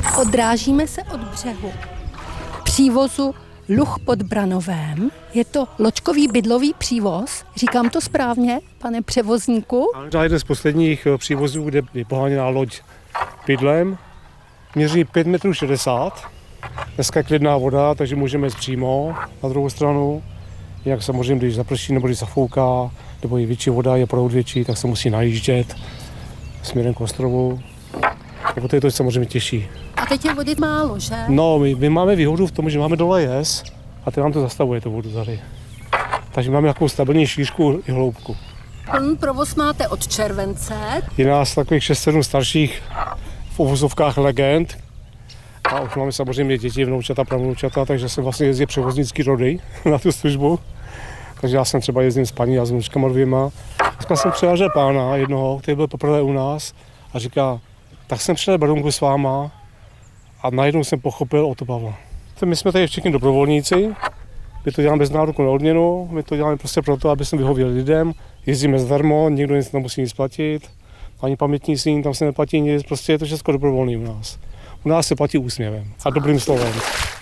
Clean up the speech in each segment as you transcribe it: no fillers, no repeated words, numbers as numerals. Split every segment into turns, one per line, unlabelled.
Odrážíme se od břehu přívozu Luh pod Branovém. Je to loďkový bydlový přívoz. Říkám to správně, pane převozníku?
To je jeden z posledních přívozů, kde je poháněná loď bydlem. Měří 5,60 m. Dneska je klidná voda, takže můžeme jít přímo na druhou stranu. Jinak samozřejmě, když zaprší nebo když zafouká, nebo je větší voda, je proud větší, tak se musí najíždět směrem k ostrovu. A poté je to samozřejmě těžší.
A teď je vody málo, že?
No, my máme výhodu v tom, že máme dole jez a teď nám to zastavuje tu vodu tady. Takže máme takovou stabilní šířku i hloubku.
Plný provoz máte od července.
Je nás takových 6-7 starších v uvozovkách legend. A už máme samozřejmě děti, vnoučata, pravnoučata, takže jsem vlastně jezdil převoznický rody na tu službu. Takže já jsem třeba jezdil s paní a s vnučkama 2. Dneska jsem přivážel pána jednoho, který byl poprvé u nás a říká, tak jsem přijel Berounku s váma a najednou jsem pochopil o to Pavla. My jsme tady všichni dobrovolníci, my to děláme bez nároku na odměnu, my to děláme prostě proto, aby jsme vyhověli lidem, jezdíme zdarma, nikdo nic nemusí nic platit, ani pamětní síň, tam se neplatí nic, prostě je to všechno dobrovolný u nás. U nás se platí úsměvem a dobrým slovem.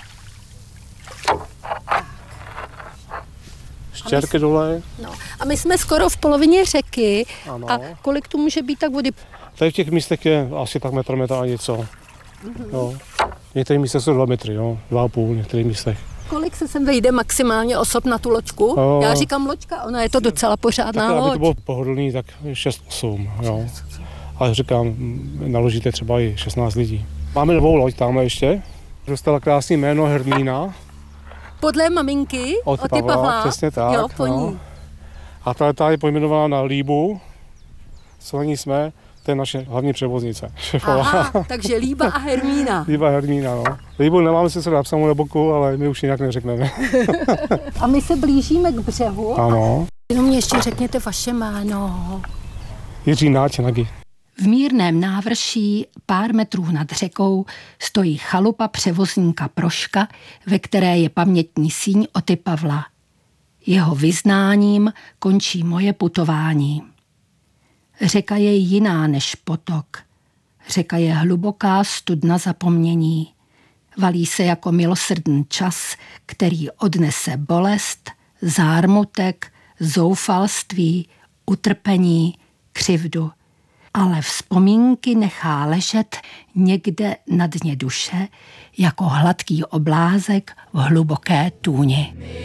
Štěrky dole.
No. A my jsme skoro v polovině řeky.
Ano.
A kolik tu může být tak vody?
Tady v těch místech je asi tak metr a něco. Jo. V některých místech jsou 2 metry, jo. 2,5 v některých místech.
Kolik se sem vejde maximálně osob na tu loďku? Já říkám loďka, ona je to docela pořádná
tak,
loď.
aby to bylo pohodlný, tak 6-8, jo. Ale říkám, naložíte třeba i 16 lidí. Máme novou loď tamhle ještě. Dostala krásný jméno Hermína.
Podle maminky?
Od Pavla, přesně tak.
Jo, po ní.
A ta je pojmenována na Líbu, co na ní jsme, to je naše hlavní převoznice.
Aha, takže Líba a Hermína.
Líba a Hermína, no. Líbu nemáme sice napsanou na boku, ale my už jinak neřekneme.
A my se blížíme k břehu.
Ano.
Jenom mě ještě řekněte vaše jméno.
Jiří Náč Nagy.
V mírném návrší pár metrů nad řekou stojí chalupa převozníka Proška, ve které je pamětní síň Oty Pavla. Jeho vyznáním končí moje putování. Řeka je jiná než potok. Řeka je hluboká studna zapomnění. Valí se jako milosrdný čas, který odnese bolest, zármutek, zoufalství, utrpení, křivdu. Ale vzpomínky nechá ležet někde na dně duše jako hladký oblázek v hluboké tůni.